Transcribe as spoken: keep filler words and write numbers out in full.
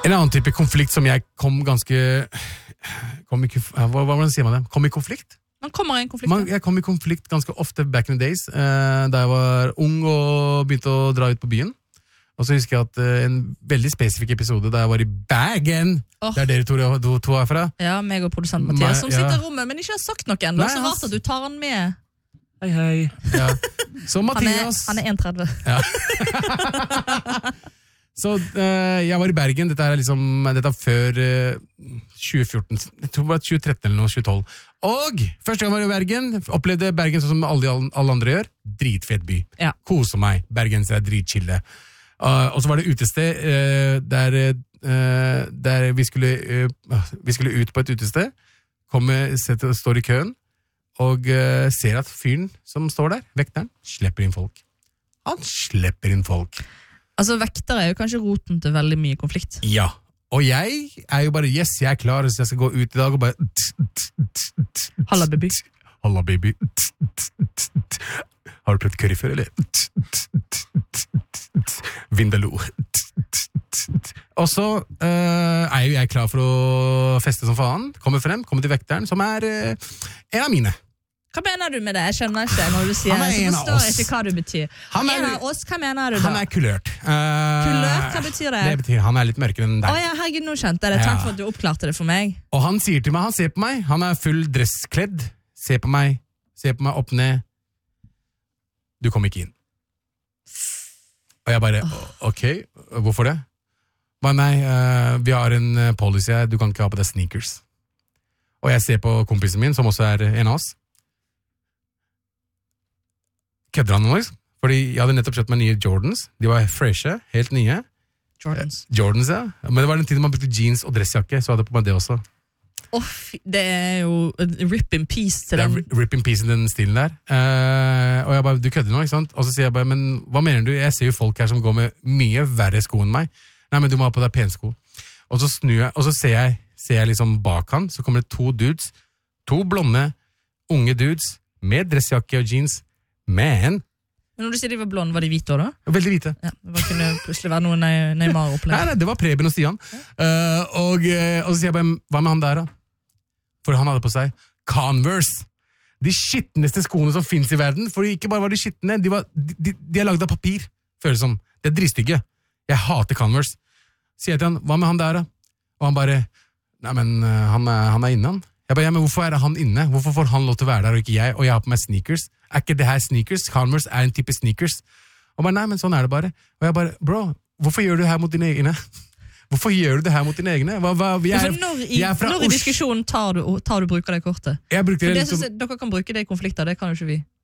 En annen type konflikt som jeg kom ganske kom i, hva, hva, hvordan sier man det? Kom i konflikt? Man kommer i en konflikt. Man, jeg kom i konflikt ganske ofte back in the days, eh, da jeg var ung og begynte å dra ut på byen. Og så husker jeg at eh, en veldig spesifikk episode da jeg var i Bergen, oh. der dere to, to, to er fra. Ja, meg og produsent Mathias, som sitter i rommet, men ikke har sagt noe enda. Så rart at du tar han med. Hei, hei. Ja. Så Mathias... Han er, han er en tretti. Ja. Så uh, jeg var i Bergen, dette er liksom, dette er før uh, tjue fjorten, jeg tror det var tjue tretten eller noe, tjue tolv. Og første gang jeg var i Bergen, opplevde Bergen sånn som alle, alle andre gjør, dritfett by. Ja. Kose meg, Bergen er dritchille. Uh, og så var det utested uh, der, uh, der vi, skulle, uh, vi skulle ut på et utested, kommer, setter, står i køen, og uh, ser at fyren som står der, vekteren, slipper inn folk. Han slipper inn folk. Altså, vektere er jo kanskje roten til veldig mye konflikt. Ja, og jeg er jo bare, yes, jeg er klar, så jeg skal gå ut i dag og bare... Halla, baby. Halla, baby. Har du prøvd curry før, eller? Vindaloo. Og så uh, er jo jeg klar for å feste som faen, kommer frem, kommer til vekteren, som er uh, en av mine. Hva mener du med det? Jeg skjønner ikke når du sier han er så en av oss. Ikke hva du betyr. Han er en av oss, hva mener du da? Han er kulørt. Uh, kulørt, hva betyr det? Det betyr han er litt mørkere enn deg. Åja, herregud, nå skjønte jeg det. Takk for at du oppklarte det for meg. Og han sier til meg, han ser på meg, han er full dresskledd, ser på meg, ser på meg opp ned. Du kom ikke inn. Og jeg bare, ok, hvorfor det? Men nei, uh, vi har en policy, du kan ikke ha på deg sneakers. Og jeg ser på kompisen min, som også er en av oss. Kødder han noe, fordi jeg hadde nettopp kjøpt meg nye Jordans. De var freshe, helt nye. Jordans. Jordans, ja. Men det var den tiden man brukte jeans og dressjakke, så hadde jeg på meg det også. Oh, det er jo rip in peace til den. Det er rip in peace i den stilen der. Uh, og jeg bare, du kødder nå, ikke sant? Og så sier jeg bare, men hva mener du? Jeg ser jo folk her som går med mye verre sko enn meg. Nei, men du må ha på deg pensko. Og så snur jeg, og så ser jeg, ser jeg liksom bak han, så kommer det to dudes, to blonde, unge dudes, med dressjakke og jeans. Men Men når du sier de var blonde, var de hvite også da? Veldig hvite. Ja, det var kunne plutselig være noe Neymar-opplegg. Nei, nei, det var Preben og Stian. Uh, og, og så sier jeg bare, hva med han der da? For han hadde på seg Converse. De skittneste skoene som finnes i verden, for ikke bare var de skittne, de, var, de, de, de er laget av papir, føles som. Det er dristygge. Jeg hater Converse. Sier jeg til han, hva med han der da? Og han bare, nei, men uh, han, er, han er inne han. Jeg bare, ja, men hvorfor er han inne? Hvorfor får han lov til å være der og ikke jeg? Og jeg har på meg sneakers. Er ikke det her sneakers? Converse er en type sneakers. Og bare, nei, men sånn er det bare. Og jeg bare, bro, hvorfor gjør du det her mot dine egne? Hvorfor gjør du det her mot dine egne? Hva, hva, jeg, er, når i, jeg når i diskusjonen tar du, tar du bruker det kortet? Jeg bruker det, det liksom, synes, dere kan bruke det i konflikter, det kan jo ikke vi.